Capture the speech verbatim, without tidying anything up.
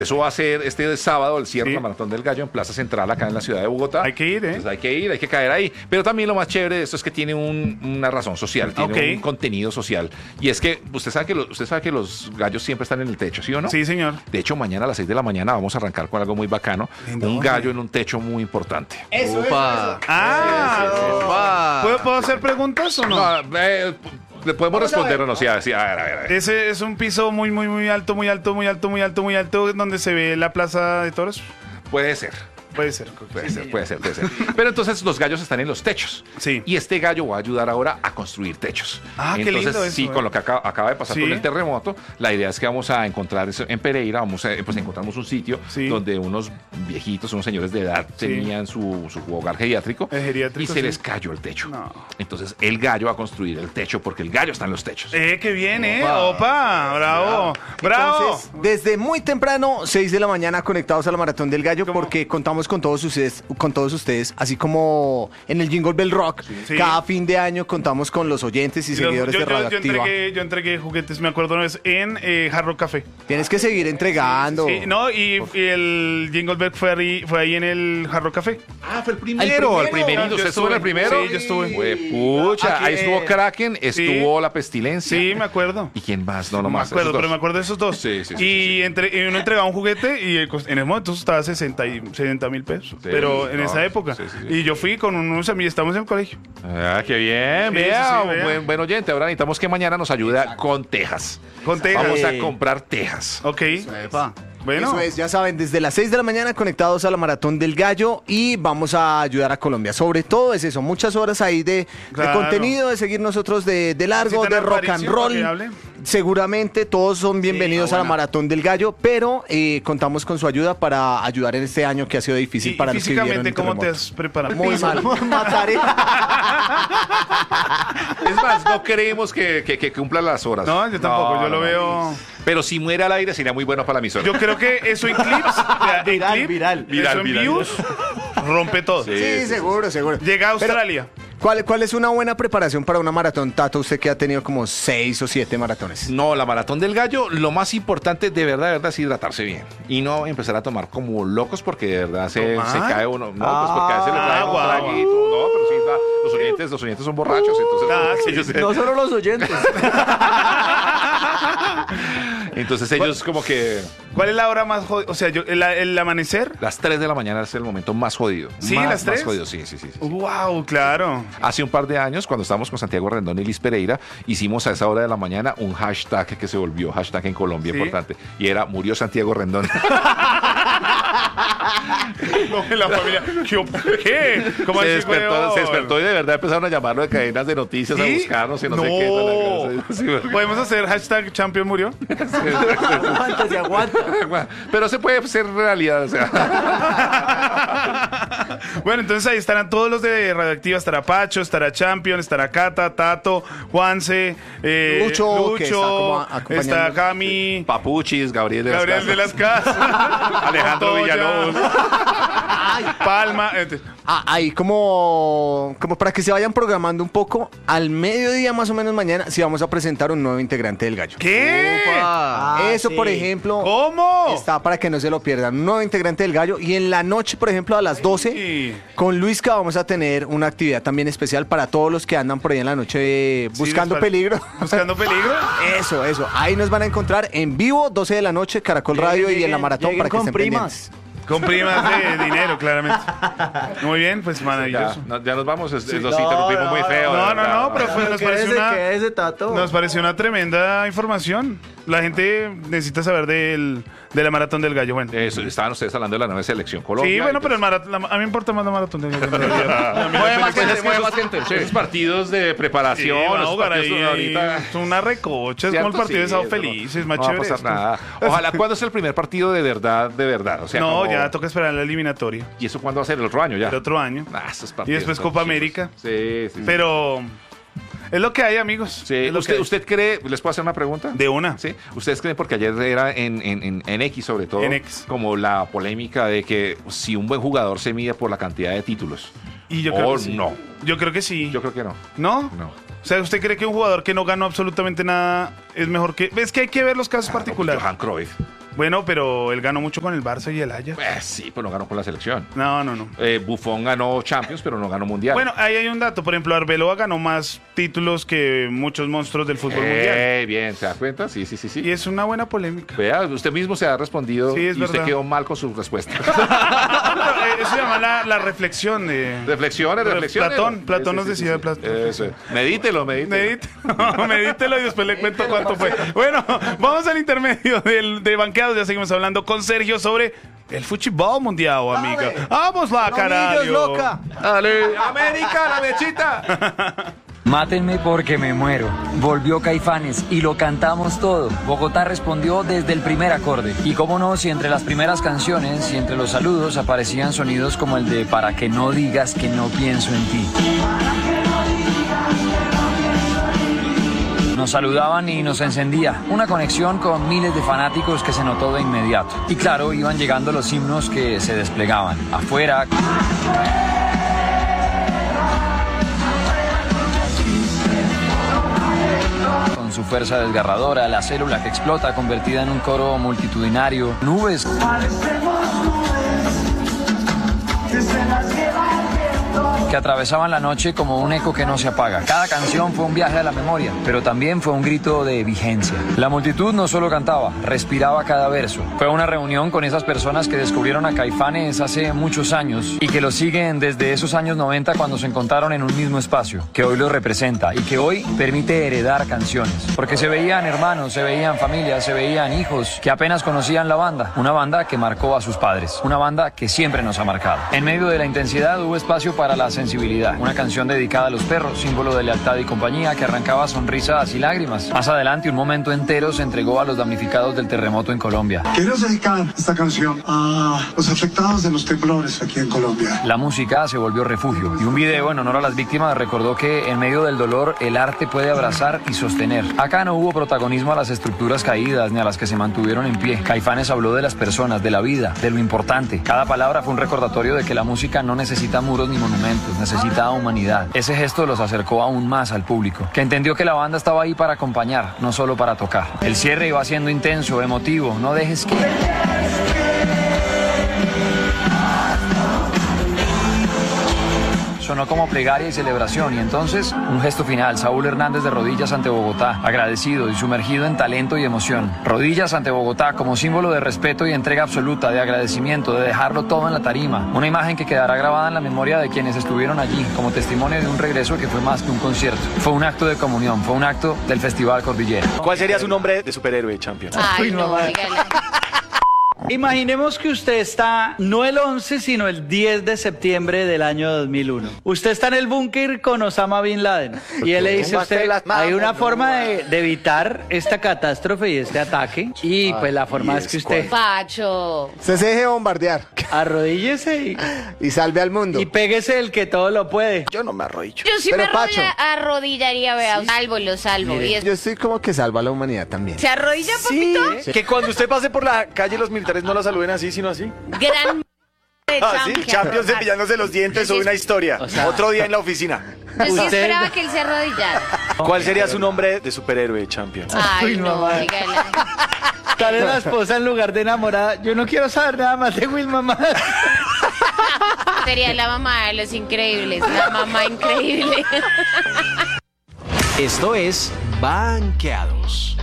Eso va a ser este sábado, el cierre Sí. de la Maratón del Gallo en Plaza Central, acá en la ciudad de Bogotá. Hay que ir, ¿eh? Entonces hay que ir, hay que caer ahí. Pero también lo más chévere de esto es que tiene un- una razón social, tiene Ok. un contenido social. Y es que usted sabe que, lo- usted sabe que los gallos siempre están en el techo, ¿sí o no? Sí, señor. De hecho, mañana a las seis de la mañana vamos a arrancar con algo muy bacano. ¿En Un dónde? gallo en un techo muy importante. Eso, eso, Opa. eso. Ah, Opa. ¿puedo, ¿puedo hacer preguntas o no? No, eh, le podemos Vamos a responder ver. o no. Sí, a ver, sí, a ver, a ver, a ver. Ese es un piso muy, muy, muy alto, muy alto, muy alto, muy alto, muy alto, donde se ve la plaza de toros. Puede ser. Puede ser. Puede ser, puede ser, puede ser. Pero entonces los gallos están en los techos. Sí. Y este gallo va a ayudar ahora a construir techos. Ah, qué entonces, lindo eso, sí, eh. con lo que acaba, acaba de pasar Sí. con el terremoto, la idea es que vamos a encontrar eso en Pereira, vamos a, pues encontramos un sitio Sí. donde unos viejitos, unos señores de edad Sí. tenían su, su hogar geriátrico, El geriátrico, y se sí. les cayó el techo. No. Entonces el gallo va a construir el techo porque el gallo está en los techos. Eh, qué bien, eh. Opa, bravo. Bravo. Entonces, desde muy temprano, seis de la mañana, conectados a la Maratón del Gallo, ¿Cómo? porque contamos con todos ustedes, con todos ustedes, así como en el Jingle Bell Rock, Sí. cada fin de año contamos con los oyentes y Yo, seguidores yo- de yo- yo Radioactiva. entregué, yo entregué juguetes, me acuerdo una vez, en eh, Hard Rock Café. Tienes que seguir entregando. Sí, no, y, y el Jingle Bell fue ahí, fue ahí en el Hard Rock Café. Ah, fue el primero. primero, el Yo primerito. ¿Usted estuvo en el estuve. primero? Sí, yo estuve. Fue pucha, Aquí, ahí estuvo eh, Kraken, estuvo la pestilencia. Sí, me acuerdo. ¿Y quién más? No, No no me más. acuerdo, esos pero me dos. acuerdo de esos dos. Sí, sí, sí, y, sí, sí. entre, y uno entregaba un juguete y el cos- en ese momento estaba sesenta y setenta mil pesos. pero en no, esa época. sí, sí, sí. Y yo fui con unos amigos, estamos en el colegio. Ah, qué bien, Sí, vea, sí, sí, un vea. buen, buen oyente. Ahora necesitamos que mañana nos ayude con tejas. Con Tejas. Vamos a Eh. comprar tejas. Ok. Epa. Bueno. Eso es, ya saben, desde las seis de la mañana conectados a la Maratón del Gallo y vamos a ayudar a Colombia. Sobre todo es eso, muchas horas ahí de, de Claro. contenido, de seguir nosotros de, de largo, ¿Necesitan de rock Aparicio and para que roll. hable? Seguramente todos son bienvenidos Sí, ah, a la buena. Maratón del Gallo, pero eh, contamos con su ayuda para ayudar en este año que ha sido difícil Y, para y los que vivieron físicamente, el ¿cómo te terremoto. has preparado? Muy mal. Mataré. Es más, no queremos que, que, que cumpla las horas. No, yo tampoco, No, yo no, lo no. veo. Pero si muere al aire sería muy bueno para la emisora. Yo creo que eso en clips, o sea, en Viral, clip, viral. Viral, eso en viral. views, rompe todo. Sí. Sí, seguro, seguro. Llega a Pero, Australia. ¿cuál, ¿Cuál es una buena preparación para una maratón, Tato? Usted que ha tenido como seis o siete maratones. No, la maratón del gallo, lo más importante de verdad, de verdad es hidratarse bien. Y no empezar a tomar como locos porque de verdad se, ¿Tomar? se cae uno. No, pues porque a veces le traen un Agua, traguito. No, pero sí, va, los oyentes, los oyentes son borrachos, entonces. Ah, sí. ellos, No solo los oyentes. entonces ellos como que ¿Cuál es la hora más jodida? O sea, yo, el, el amanecer. las tres de la mañana es el momento más jodido. Sí, Más, las tres. Más jodido, sí, sí, sí. sí. Wow, claro. Hace un par de años, cuando estábamos con Santiago Rendón y Liz Pereira, hicimos a esa hora de la mañana un hashtag que se volvió hashtag en Colombia ¿Sí? importante. Y era murió Santiago Rendón. No, en la familia. ¿Qué? ¿Qué? ¿Cómo se, así, despertó, weón? se despertó y de verdad empezaron a llamarlo de cadenas de noticias ¿Sí? a buscarnos y no, sé No. qué. toda la cosa. Sí, porque- ¿Podemos hacer hashtag champion murió? Aguanta, se aguanta. Pero se puede ser realidad. O sea. Bueno, entonces ahí estarán todos los de Radioactiva. Estará Pacho, estará Champion, estará Cata, Tato, Juanse, eh, Lucho, que está como Lucho, acompañando. está Cami, Papuchis, Gabriel de las Gabriel de Casas. las Casas, Alejandro Montoya, Villalobos. Palma. ent- Ah, ahí como, como para que se vayan programando un poco, al mediodía más o menos mañana, sí vamos a presentar un nuevo integrante del Gallo. ¿Qué? Opa. Eso, sí. por ejemplo, ¿Cómo? está para que no se lo pierdan. Un nuevo integrante del Gallo. Y en la noche, por ejemplo, a las doce, Sí. con Luisca vamos a tener una actividad también especial para todos los que andan por ahí en la noche eh, Sí, buscando les pare- peligro. ¿Buscando peligro? Eso, eso. Ahí nos van a encontrar en vivo, doce de la noche, Caracol Radio y en la maratón para que estén pendientes. Con primas de dinero, claramente. Muy bien, pues Ya, maravilloso. no- ya nos vamos, es- los interrumpimos muy feo. No, de no, verdad. no, pero fue- nos pareció una, ese tato. nos pareció una tremenda información. La gente necesita saber del, de la Maratón del Gallo. Bueno. Eso, estaban ustedes hablando de la nueva selección Colombia. Sí, bueno, y pero el pues- maratón, la- a mí me importa más la Maratón del Gallo. en realidad. A mí Mueve me más parece gente, que mueve esos- más gente. Esos partidos de Sí, preparación, van a los jugar partidos ahí, ahorita. es una recocha, es como el Cierto, partido de sí, Sábado eso no- Felices, más no va a chévere pasar esto. nada. Ojalá, ¿cuándo es el primer partido de verdad, de verdad? O sea, No, como- ya toca esperar la eliminatoria, ¿Y eso cuándo va a ser? ¿El otro año ya? el otro año. Ah, esos Y partidos después son Copa chicos. América. Sí, sí. sí. Pero es lo que hay, amigos. Sí, Es lo que ¿Usted, hay. ¿Usted cree, les puedo hacer una pregunta? De una. Sí, ¿ustedes creen, porque ayer era en, en, en, en X sobre todo, En X. como la polémica de que si un buen jugador se mide por la cantidad de títulos? Y yo creo o que sí. no. Yo creo que sí. Yo creo que no. ¿No? No. O sea, ¿usted cree que un jugador que no ganó absolutamente nada es mejor que...? Es que hay que ver los casos particulares. Johan Cruyff. Bueno, pero él ganó mucho con el Barça y el Ajax. Pues sí, pues no ganó con la selección. No, no, no. Eh, Buffon ganó Champions, pero no ganó Mundial. Bueno, ahí hay un dato. Por ejemplo, Arbeloa ganó más títulos que muchos monstruos del fútbol mundial. Eh, bien, ¿se da cuenta? Sí, sí, sí, sí. Y es una buena polémica. Vea, usted mismo se ha respondido Sí, es y usted verdad. quedó mal con su respuesta. Eh, Eso se llama la, la reflexión de... Reflexiones, Re- reflexiones. Platón, Sí, Platón sí, nos sí, decía sí, de sí. Platón. Eso. Medítelo, medítelo. Medítelo, medítelo y después le cuento cuánto fue. Bueno, vamos al intermedio del, de banqueados. Ya seguimos hablando con Sergio sobre el fútbol mundial, amiga. ¡Vamos la, carajo! loca! Dale. América, la mechita. Mátenme porque me muero. Volvió Caifanes y lo cantamos todo. Bogotá respondió desde el primer acorde. Y cómo no, si entre las primeras canciones y entre los saludos aparecían sonidos como el de Para que no digas que no pienso en ti. Nos saludaban y nos encendía una conexión con miles de fanáticos que se notó de inmediato. Y claro, iban llegando los himnos que se desplegaban. Afuera... con su fuerza desgarradora, la célula que explota convertida en un coro multitudinario, nubes que atravesaban la noche como un eco que no se apaga. Cada canción fue un viaje a la memoria, pero también fue un grito de vigencia. La multitud no solo cantaba, respiraba cada verso. Fue una reunión con esas personas que descubrieron a Caifanes hace muchos años y que lo siguen desde esos años noventa cuando se encontraron en un mismo espacio, que hoy los representa y que hoy permite heredar canciones. Porque se veían hermanos, se veían familias, se veían hijos que apenas conocían la banda. Una banda que marcó a sus padres, una banda que siempre nos ha marcado. En medio de la intensidad hubo espacio para la sensibilidad. Una canción dedicada a los perros, símbolo de lealtad y compañía que arrancaba sonrisas y lágrimas. Más adelante, un momento entero se entregó a los damnificados del terremoto en Colombia. Queremos dedicar esta canción a los afectados de los temblores aquí en Colombia. La música se volvió refugio y un video en honor a las víctimas recordó que en medio del dolor el arte puede abrazar y sostener. Acá no hubo protagonismo a las estructuras caídas ni a las que se mantuvieron en pie. Caifanes habló de las personas, de la vida, de lo importante. Cada palabra fue un recordatorio de que la música no necesita muros ni monumentos, necesita humanidad. Ese gesto los acercó aún más al público, que entendió que la banda estaba ahí para acompañar, no solo para tocar. El cierre iba siendo intenso, emotivo. No dejes que... Sonó como plegaria y celebración y entonces un gesto final. Saúl Hernández de rodillas ante Bogotá, agradecido y sumergido en talento y emoción. Rodillas ante Bogotá como símbolo de respeto y entrega absoluta, de agradecimiento, de dejarlo todo en la tarima. Una imagen que quedará grabada en la memoria de quienes estuvieron allí como testimonio de un regreso que fue más que un concierto. Fue un acto de comunión, fue un acto del Festival Cordillera. ¿Cuál sería su nombre de superhéroe, Champion? Ay, no, dígale. Imaginemos que usted está no el once, sino el diez de septiembre del año dos mil uno. Usted está en el búnker con Osama Bin Laden. Y él le dice a usted, hay una forma de, de evitar esta catástrofe y este ataque. Y pues la forma es que usted Pacho. Se se deje bombardear arrodíllese y, y salve al mundo. y péguese el que todo lo puede. Yo no me arrodillo. Yo sí Pero, me Pacho. arrodilla- arrodillaría, vea, salvo, lo salvo. Y es- Yo estoy como que salva a la humanidad también. ¿Se arrodilla, papito? Que cuando usted pase por la calle los militares no la saluden así, sino así. Gran de Ah, sí, champion. Champion cepillándose los dientes Yo o sí- una historia. O sea- Otro día en la oficina. Yo sí Usted- esperaba que él se arrodillara. ¿Cuál sería su nombre de superhéroe, Champion? Ay, Uy, no, mamá. dígale. Tal vez la esposa en lugar de enamorada. Yo no quiero saber nada más de Will Mamá. Sería la mamá de los increíbles. La mamá increíble. Esto es Banqueados.